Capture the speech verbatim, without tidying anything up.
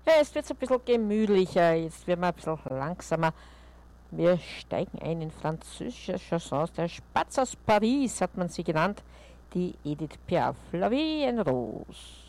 Ja, jetzt wird es ein bisschen gemütlicher, jetzt wird man ein bisschen langsamer. Wir steigen ein in französische Chansons. Der Spatz aus Paris hat man sie genannt, die Edith Piaf, La Vie en Rose.